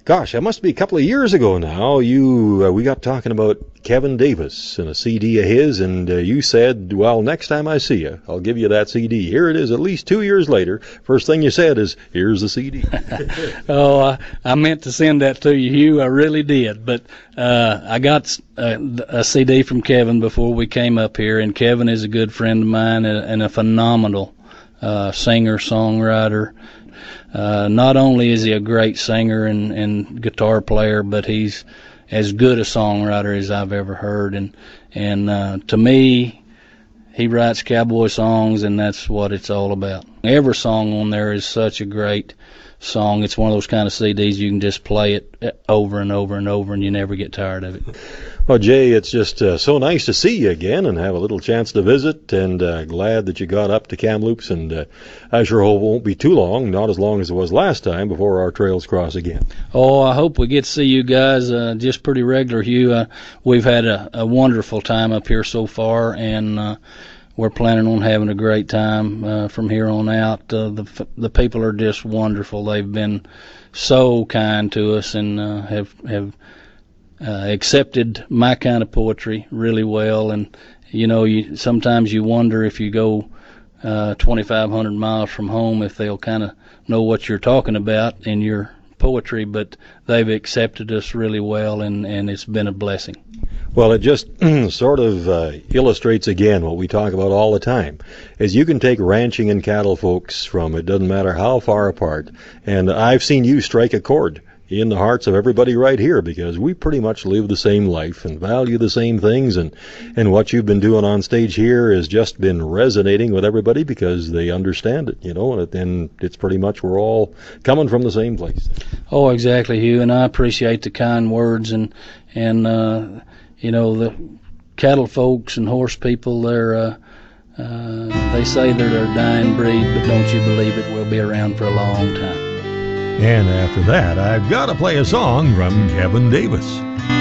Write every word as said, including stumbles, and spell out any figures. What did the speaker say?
gosh, that must be a couple of years ago now. You, uh, we got talking about Kevin Davis and a C D of his, and uh, you said, well, next time I see you, I'll give you that C D. Here it is at least two years later. First thing you said is, here's the C D. oh, I, I meant to send that to you, Hugh. I really did. But uh, I got a, a C D from Kevin before we came up here, and Kevin is a good friend of mine and, and a phenomenal uh, singer-songwriter. Uh, not only is he a great singer and, and guitar player, but he's as good a songwriter as I've ever heard. And and uh, to me, he writes cowboy songs, and that's what it's all about. Every song on there is such a great song. It's one of those kind of C Ds you can just play it over and over and over, and you never get tired of it. Well, Jay, it's just uh, so nice to see you again and have a little chance to visit, and uh, glad that you got up to Kamloops, and uh, I sure hope it won't be too long, not as long as it was last time, before our trails cross again. Oh, I hope we get to see you guys uh, just pretty regular, Hugh. Uh, we've had a, a wonderful time up here so far, and uh, we're planning on having a great time uh, from here on out. Uh, the the people are just wonderful. They've been so kind to us and uh, have have uh, accepted my kind of poetry really well. And you know, you sometimes you wonder if you go uh, twenty-five hundred miles from home if they'll kind of know what you're talking about in your poetry. But they've accepted us really well, and and it's been a blessing. Well, it just sort of uh, illustrates again what we talk about all the time, is you can take ranching and cattle folks from, it doesn't matter how far apart, and I've seen you strike a chord in the hearts of everybody right here, because we pretty much live the same life and value the same things, and, and what you've been doing on stage here has just been resonating with everybody because they understand it, you know, and, it, and it's pretty much we're all coming from the same place. Oh, exactly, Hugh, and I appreciate the kind words, and, and uh, you know, the cattle folks and horse people, they're, uh, uh, they say they're a dying breed, but don't you believe it, we'll be around for a long time. And after that, I've got to play a song from Kevin Davis.